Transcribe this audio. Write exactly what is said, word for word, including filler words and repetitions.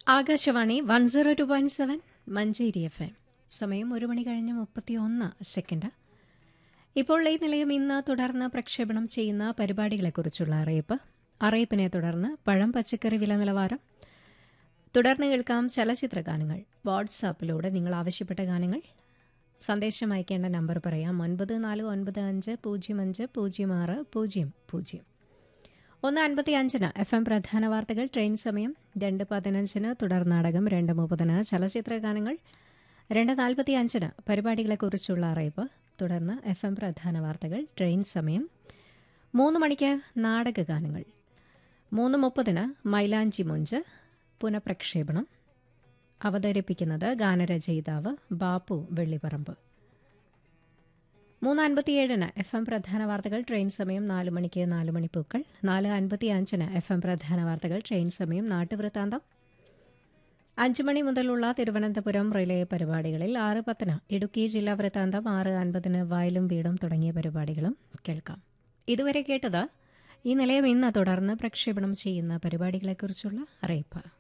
Akashvani one zero two point seven Manjeri F M. സമയം ഒരു മണി കഴിഞ്ഞ് മുപ്പത്തി ഒന്ന് സെക്കൻഡ്. ഇപ്പോൾ ഈ നിലയം ഇന്ന് തുടർന്ന് പ്രക്ഷേപണം ചെയ്യുന്ന പരിപാടികളെക്കുറിച്ചുള്ള അറിയിപ്പ്. അറിയിപ്പിനെ തുടർന്ന് പഴം പച്ചക്കറി വില നിലവാരം. തുടർന്ന് കേൾക്കാം ചലച്ചിത്ര ഗാനങ്ങൾ. വാട്സാപ്പിലൂടെ നിങ്ങൾ ആവശ്യപ്പെട്ട ഗാനങ്ങൾ സന്ദേശം അയക്കേണ്ട നമ്പർ പറയാം: ഒൻപത് നാല് ഒൻപത് അഞ്ച് പൂജ്യം അഞ്ച് പൂജ്യം ആറ് പൂജ്യം പൂജ്യം. ഒന്ന് അൻപത്തി അഞ്ചിന് എഫ് എം പ്രധാന വാർത്തകൾ, ട്രെയിൻ സമയം. രണ്ട് പതിനഞ്ചിന് തുടർ നാടകം. രണ്ട് മുപ്പതിന് ചലച്ചിത്ര ഗാനങ്ങൾ. രണ്ട് നാൽപ്പത്തി അഞ്ചിന് പരിപാടികളെക്കുറിച്ചുള്ള അറിയിപ്പ്. തുടർന്ന് എഫ് എം പ്രധാന വാർത്തകൾ, ട്രെയിൻ സമയം. മൂന്ന് മണിക്ക് നാടകഗാനങ്ങൾ. മൂന്ന് മുപ്പതിന് മൈലാഞ്ചി മൊഞ്ച് പുനഃപ്രക്ഷേപണം. അവതരിപ്പിക്കുന്നത് ഗാനരചയിതാവ് ബാപ്പു വെള്ളിപ്പറമ്പ്. മൂന്ന് അൻപത്തിയേഴിന് എഫ് എം പ്രധാന വാർത്തകൾ, ട്രെയിൻ സമയം. നാല് മണിക്ക് നാല് മണിപ്പൂക്കൾ. നാല് അൻപത്തി അഞ്ചിന് എഫ് എം പ്രധാന വാർത്തകൾ, ട്രെയിൻ സമയം. നാട്ടുവൃത്താന്തം. അഞ്ച് മണി മുതലുള്ള തിരുവനന്തപുരം റിലേ പരിപാടികളിൽ ആറ് പത്തിന് ഇടുക്കി ജില്ലാ വൃത്താന്തം, ആറ് അൻപതിന് വയലും വീടും തുടങ്ങിയ പരിപാടികളും കേൾക്കാം. ഇതുവരെ കേട്ടത് ഈ നിലയം ഇന്ന് തുടർന്ന് പ്രക്ഷേപണം ചെയ്യുന്ന പരിപാടികളെക്കുറിച്ചുള്ള അറിയിപ്പ്.